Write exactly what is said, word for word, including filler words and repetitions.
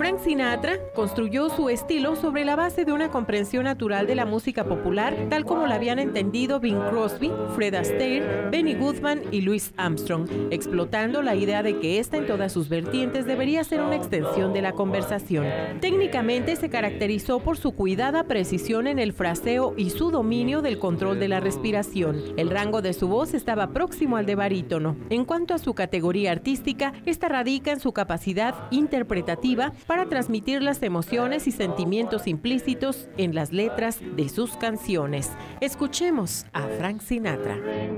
Frank Sinatra construyó su estilo sobre la base de una comprensión natural de la música popular, tal como la habían entendido Bing Crosby, Fred Astaire, Benny Goodman y Louis Armstrong, explotando la idea de que esta en todas sus vertientes debería ser una extensión de la conversación. Técnicamente se caracterizó por su cuidada precisión en el fraseo y su dominio del control de la respiración. El rango de su voz estaba próximo al de barítono. En cuanto a su categoría artística, esta radica en su capacidad interpretativa para transmitir las emociones y sentimientos implícitos en las letras de sus canciones. Escuchemos a Frank Sinatra.